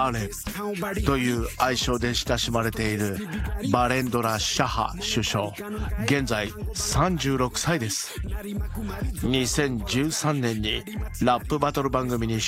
ハーレムという愛称で親しまれているバレンドラ・シャハ首相、現在36歳です。2013年にラップバトル番組に